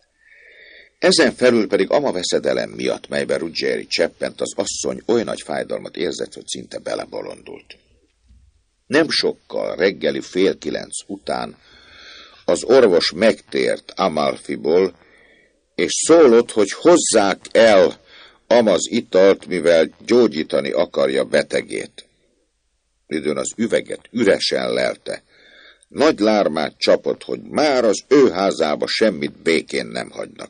Ezen felül pedig ama veszedelem miatt, melyben Ruggieri cseppent, az asszony oly nagy fájdalmat érzett, hogy szinte belebolondult. Nem sokkal, reggeli fél kilenc után az orvos megtért Amalfiból, és szólott, hogy hozzák el amaz italt, mivel gyógyítani akarja betegét. Midőn az üveget üresen lelte. Nagy lármát csapott, hogy már az ő házába semmit békén nem hagynak.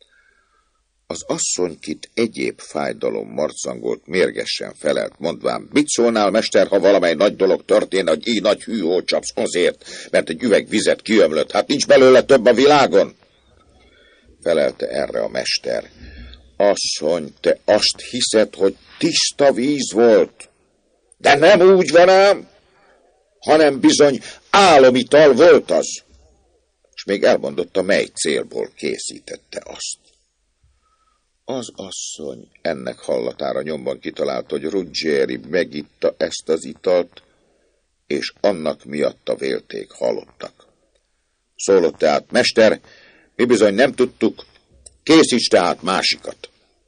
Az asszonykit egyéb fájdalom marcangolt, mérgesen felelt, mondván, mit szólnál, mester, ha valamely nagy dolog történne, hogy így nagy hűhó csapsz azért, mert egy üveg vizet kiömlött, hát nincs belőle több a világon? Felelte erre a mester. Asszony, te azt hiszed, hogy tiszta víz volt? De nem úgy van ám, hanem bizony álomital volt az. És még elmondotta, mely célból készítette azt. Az asszony ennek hallatára nyomban kitalálta, hogy Ruggieri megitta ezt az italt, és annak miatta vélték halottak. Szólott tehát, mester, mi bizony nem tudtuk, készíts tehát másikat.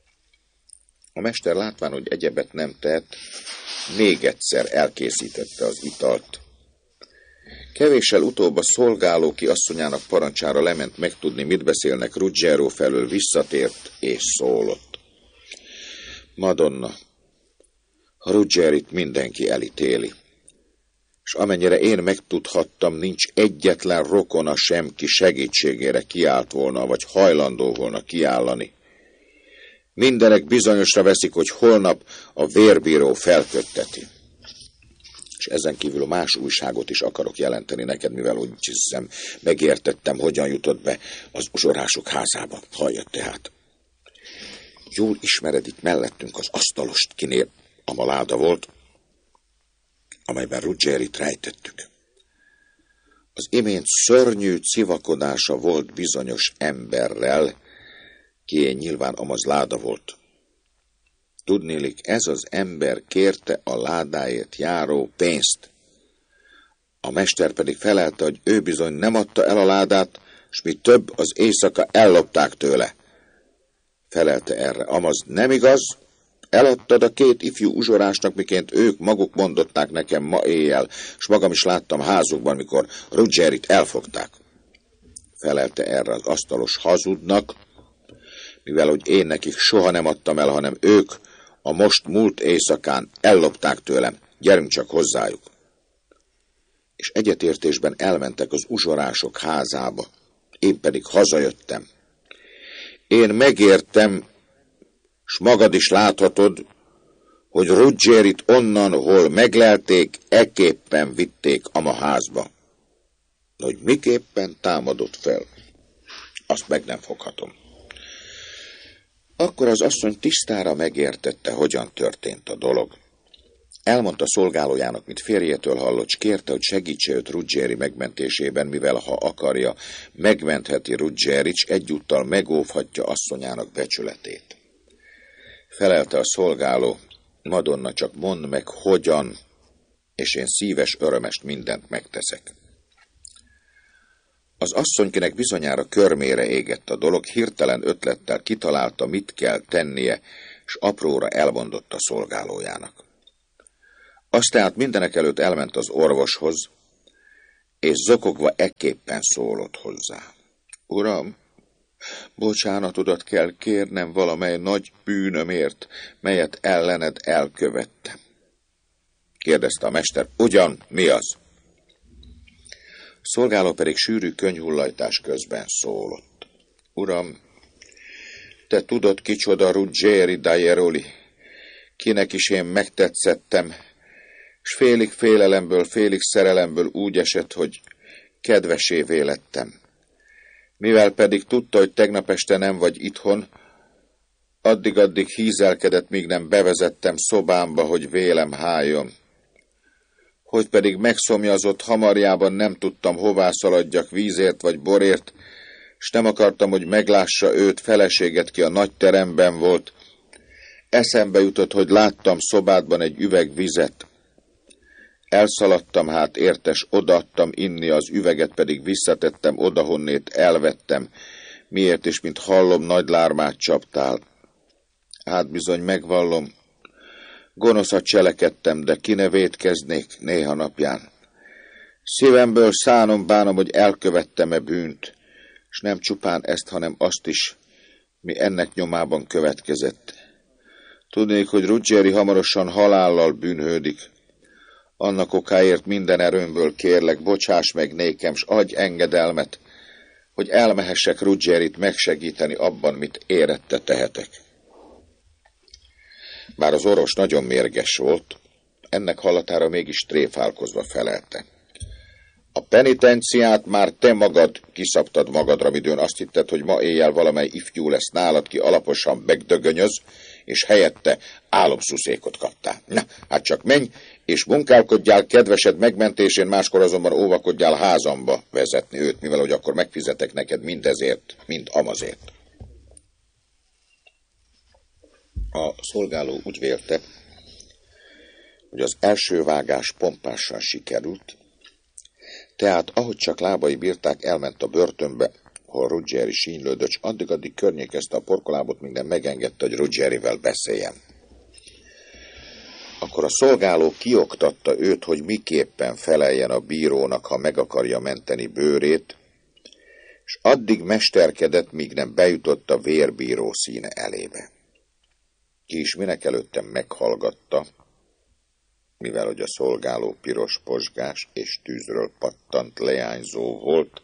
A mester látván, hogy egyebet nem tehet, még egyszer elkészítette az italt. Kevéssel utóbb a szolgáló, ki asszonyának parancsára lement megtudni, mit beszélnek Ruggiero felől, visszatért és szólott. Madonna, a Ruggierit mindenki elítéli, és amennyire én megtudhattam, nincs egyetlen rokona sem, ki segítségére kiállt volna, vagy hajlandó volna kiállani. Mindenek bizonyosra veszik, hogy holnap a vérbíró felkötteti. És ezen kívül más újságot is akarok jelenteni neked, mivel úgy hiszem, megértettem, hogyan jutott be az uzsorások házába. Halljad tehát. Jól ismered itt mellettünk az asztalost, kinél a láda volt, amelyben Ruggierit rejtettük. Az imént szörnyű civakodása volt bizonyos emberrel, ki nyilván amaz láda volt. Tudnélik, ez az ember kérte a ládáért járó pénzt. A mester pedig felelte, hogy ő bizony nem adta el a ládát, s mi több, az éjszaka ellopták tőle. Felelte erre, amaz nem igaz, eladtad a két ifjú uzsorásnak, miként ők maguk mondották nekem ma éjjel, s magam is láttam házukban, mikor Ruggierit elfogták. Felelte erre az asztalos hazudnak, mivel hogy én nekik soha nem adtam el, hanem ők a most múlt éjszakán ellopták tőlem, gyerünk csak hozzájuk. És egyetértésben elmentek az uzsorások házába, én pedig hazajöttem. Én megértem, s magad is láthatod, hogy Ruggierit onnan, hol meglelték, ekképpen vitték ama házba. Hogy miképpen támadott fel, azt meg nem foghatom. Akkor az asszony tisztára megértette, hogyan történt a dolog. Elmondta szolgálójának, mit férjétől hallott, s kérte, hogy segítse őt Ruggieri megmentésében, mivel ha akarja, megmentheti Ruggierit, s egyúttal megóvhatja asszonyának becsületét. Felelte a szolgáló, Madonna, csak mondd meg, hogyan, és én szíves örömest mindent megteszek. Az asszony, kinek bizonyára körmére égett a dolog, hirtelen ötlettel kitalálta, mit kell tennie, és apróra elmondott a szolgálójának. Azt tehát mindenekelőtt elment az orvoshoz, és zokogva ekképpen szólott hozzá. Uram, bocsánatodat kell kérnem valamely nagy bűnömért, melyet ellened elkövettem. Kérdezte a mester, ugyan, mi az? A szolgáló pedig sűrű könnyhullajtás közben szólott. Uram, te tudod, kicsoda Ruggieri da Jeroli, kinek is én megtetszettem, s félig félelemből, félig szerelemből úgy esett, hogy kedvesévé lettem. Mivel pedig tudta, hogy tegnap este nem vagy itthon, addig-addig hízelkedett, míg nem bevezettem szobámba, hogy vélem háljon. Hogy pedig megszomjazott hamarjában nem tudtam, hová szaladjak vízért vagy borért, s nem akartam, hogy meglássa őt, feleséget, ki a nagy teremben volt. Eszembe jutott, hogy láttam szobádban egy üveg vizet. Elszaladtam hát értes, odaadtam inni, az üveget pedig visszatettem odahonnét, elvettem. Miért is, mint hallom, nagy lármát csaptál. Hát bizony megvallom, gonoszat cselekedtem, de ki ne vétkeznék néha napján. Szívemből szánom bánom, hogy elkövettem-e bűnt, s nem csupán ezt, hanem azt is, mi ennek nyomában következett. Tudnék, hogy Ruggieri hamarosan halállal bűnhődik. Annak okáért minden erőmből kérlek, bocsáss meg nékem, s adj engedelmet, hogy elmehessek Ruggierit megsegíteni abban, mit érette tehetek. Bár az orvos nagyon mérges volt, ennek hallatára mégis tréfálkozva felelte. A penitenciát már te magad kiszabtad magadra, midőn azt hitted, hogy ma éjjel valamely ifjú lesz nálad, ki alaposan megdögönyöz, és helyette álomszuszékot kaptál. Na, hát csak menj, és munkálkodjál kedvesed megmentésén, máskor azonban óvakodjál házamba vezetni őt, mivel hogy akkor megfizetek neked mindezért, mind amazért. A szolgáló úgy vélte, hogy az első vágás pompásan sikerült, tehát ahogy csak lábai bírták, elment a börtönbe, hol Ruggieri sínylődött, s addig-addig környékezte a porkolábot, minden megengedte, hogy Ruggierivel beszéljen. Akkor a szolgáló kioktatta őt, hogy miképpen feleljen a bírónak, ha meg akarja menteni bőrét, és addig mesterkedett, míg nem bejutott a vérbíró színe elébe. Ki is mindenekelőttem meghallgatta, mivel hogy a szolgáló piros pozsgás és tűzről pattant leányzó volt,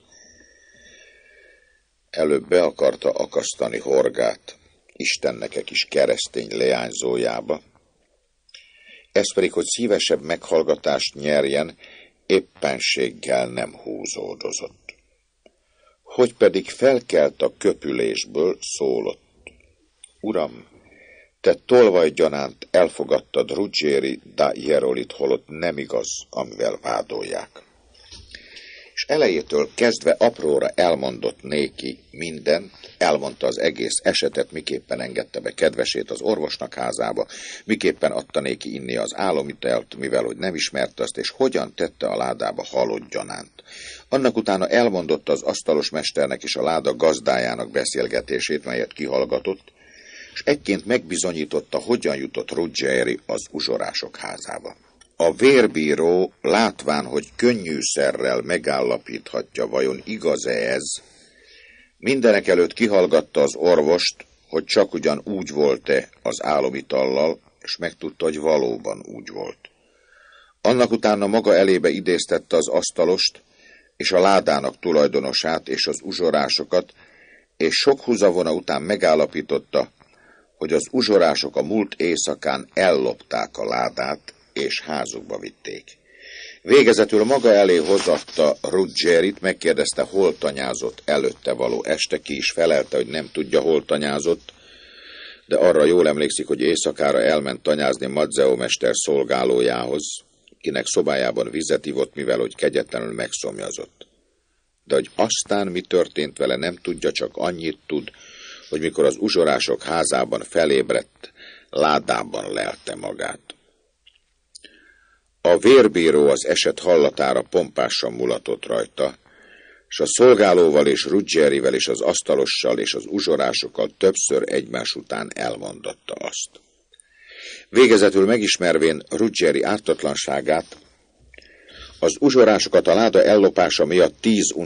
előbb be akarta akasztani horgát Istennek egy kis keresztény leányzójába, ez pedig, hogy szívesebb meghallgatást nyerjen, éppenséggel nem húzódozott. Hogy pedig felkelt a köpülésből, szólott. Uram, te tolvajgyanánt elfogadtad Ruggieri da Jerolit, holott nem igaz, amivel vádolják. És elejétől kezdve apróra elmondott néki mindent, elmondta az egész esetet, miképpen engedte be kedvesét az orvosnak házába, miképpen adta néki inni az álomitelt, mivel hogy nem ismerte azt, és hogyan tette a ládába halott gyanánt. Annak utána elmondotta az asztalos mesternek és a láda gazdájának beszélgetését, melyet kihallgatott, és ekként megbizonyította, hogyan jutott Ruggieri az uzsorások házába. A vérbíró, látván, hogy könnyűszerrel megállapíthatja, vajon igaz-e ez, mindenekelőtt kihallgatta az orvost, hogy csak ugyan úgy volt-e az álomitallal, és megtudta, hogy valóban úgy volt. Annak utána maga elébe idéztette az asztalost, és a ládának tulajdonosát, és az uzsorásokat, és sok húzavona után megállapította, hogy az uzsorások a múlt éjszakán ellopták a ládát, és házukba vitték. Végezetül maga elé hozatta Ruggierit, megkérdezte, hol tanyázott előtte való este, ki is felelte, hogy nem tudja, hol tanyázott, de arra jól emlékszik, hogy éjszakára elment tanyázni Mazzeo mester szolgálójához, kinek szobájában vizet ivott, mivel hogy kegyetlenül megszomjazott. De hogy aztán mi történt vele, nem tudja, csak annyit tud, hogy mikor az uzsorások házában felébredt, ládában lelte magát. A vérbíró az eset hallatára pompásan mulatott rajta, és a szolgálóval és Ruggerivel és az asztalossal és az uzsorásokkal többször egymás után elmondatta azt. Végezetül megismervén Ruggeri ártatlanságát, az uzsorásokat a láda ellopása miatt tíz